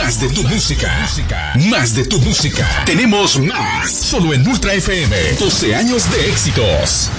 Más de tu música. Más de tu música. Tenemos más. Solo en Ultra FM. 12 años de éxitos.